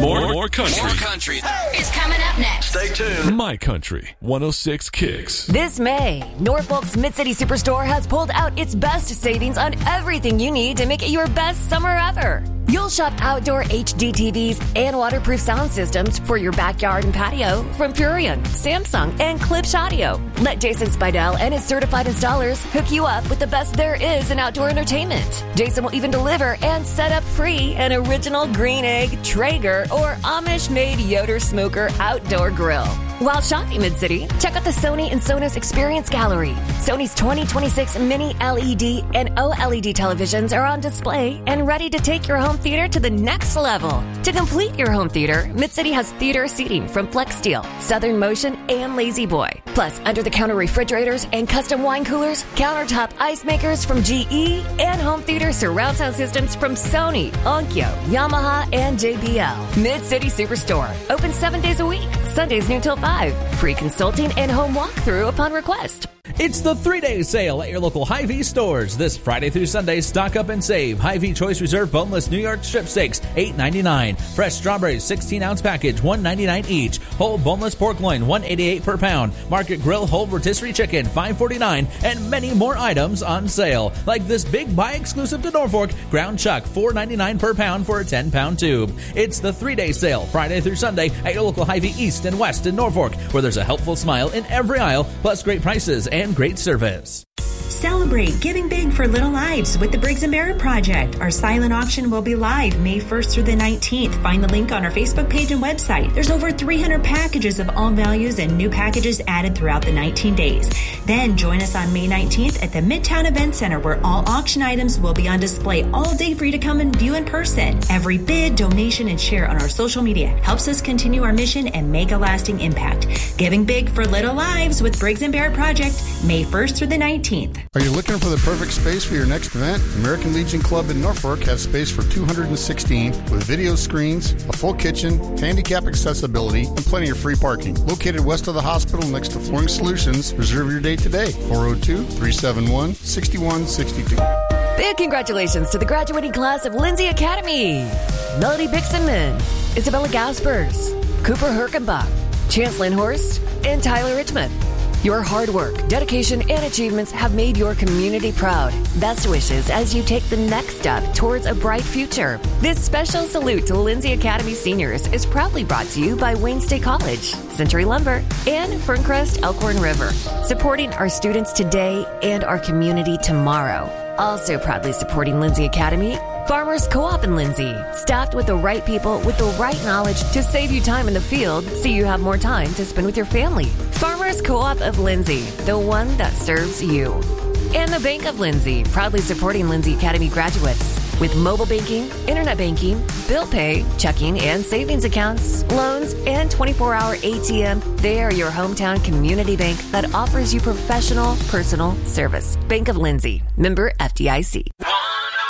More country. Is coming up next. Stay tuned. My Country 106 Kicks. This May, Norfolk's Mid-City Superstore has pulled out its best savings on everything you need to make it your best summer ever. You'll shop outdoor HD TVs and waterproof sound systems for your backyard and patio from Purion, Samsung, and Klipsch Audio. Let Jason Spidell and his certified installers hook you up with the best there is in outdoor entertainment. Jason will even deliver and set up free an original Green Egg, Traeger, or Amish-made Yoder Smoker outdoor grill. While shopping Mid-City, check out the Sony and Sonos Experience Gallery. Sony's 2026 mini LED and OLED televisions are on display and ready to take your home theater to the next level. To complete your home theater, Mid-City has theater seating from Flex Steel, Southern Motion, and Lazy Boy. Plus, under-the-counter refrigerators and custom wine coolers, countertop ice makers from GE, and home theater surround sound systems from Sony, Onkyo, Yamaha, and JBL. Mid-City Superstore. Open 7 days a week. Sundays noon till 5. Free consulting and home walkthrough upon request. It's the 3-day sale at your local Hy-Vee stores. This Friday through Sunday, stock up and save. Hy-Vee Choice Reserve Boneless New York Strip Steaks, $8.99. Fresh strawberries, 16-ounce package, $1.99 each. Whole boneless pork loin, $1.88 per pound. Market Grill whole rotisserie chicken, $5.49. And many more items on sale. Like this big buy exclusive to Norfolk, ground chuck, $4.99 per pound for a 10-pound tube. It's the 3-day sale, Friday through Sunday at your local Hy-Vee East and West in Norfolk, where there's a helpful smile in every aisle, plus great prices and great service. Celebrate giving big for little lives with the Briggs & Barrett Project. Our silent auction will be live May 1st through the 19th. Find the link on our Facebook page and website. There's over 300 packages of all values and new packages added throughout the 19 days. Then join us on May 19th at the Midtown Event Center, where all auction items will be on display all day for you to come and view in person. Every bid, donation, and share on our social media helps us continue our mission and make a lasting impact. Giving big for little lives with Briggs & Barrett Project, May 1st through the 19th. Are you looking for the perfect space for your next event? American Legion Club in Norfolk has space for 216 with video screens, a full kitchen, handicap accessibility, and plenty of free parking. Located west of the hospital next to Flooring Solutions, reserve your date today, 402-371-6162. Big congratulations to the graduating class of Lindsay Academy. Melody Bixenman, Isabella Gaspers, Cooper Herkenbach, Chance Lindhorst, and Tyler Richmond. Your hard work, dedication, and achievements have made your community proud. Best wishes as you take the next step towards a bright future. This special salute to Lindsay Academy seniors is proudly brought to you by Wayne State College, Century Lumber, and Ferncrest Elkhorn River, supporting our students today and our community tomorrow. Also proudly supporting Lindsay Academy, Farmers Co-op in Lindsay, staffed with the right people with the right knowledge to save you time in the field so you have more time to spend with your family. Farmers Co-op of Lindsay, the one that serves you. And the Bank of Lindsay, proudly supporting Lindsay Academy graduates with mobile banking, internet banking, bill pay, checking and savings accounts, loans, and 24-hour ATM. They are your hometown community bank that offers you professional, personal service. Bank of Lindsay, member FDIC.